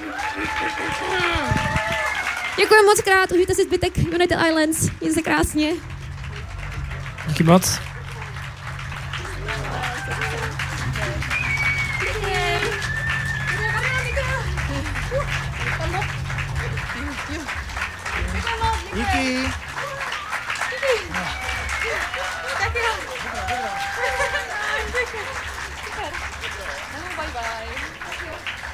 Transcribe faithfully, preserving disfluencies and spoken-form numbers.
Děkuji moc krát, užijte si zbytek United Islands, mějte se krásně. Díky moc. Díky. Tak jo. Super. Bye bye.